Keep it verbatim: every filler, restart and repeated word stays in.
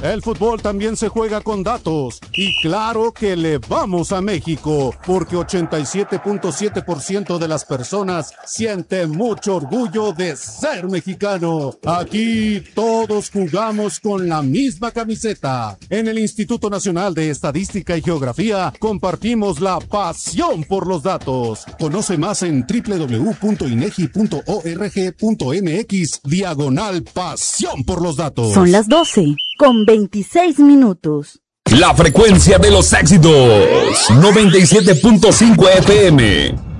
El fútbol también se juega con datos. Y claro que le vamos a México, porque ochenta y siete punto siete por ciento de las personas siente mucho orgullo de ser mexicano. Aquí todos jugamos con la misma camiseta. En el Instituto Nacional de Estadística y Geografía compartimos la pasión por los datos. Conoce más en doble u doble u doble u punto inegi punto org punto mx diagonal pasión por los datos. Son las doce con veintiséis minutos. La frecuencia de los éxitos, noventa y siete punto cinco F M.